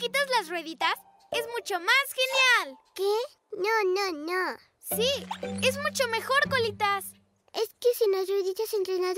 quitas las rueditas, es mucho más genial. ¿Qué? No. Sí, es mucho mejor, Colitas. Es que sin las rueditas entrenadoras